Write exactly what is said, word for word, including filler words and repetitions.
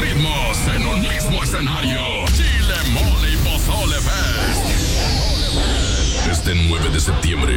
ritmos en un mismo escenario. Chile, Mole y Pozole Fest. Este nueve de septiembre,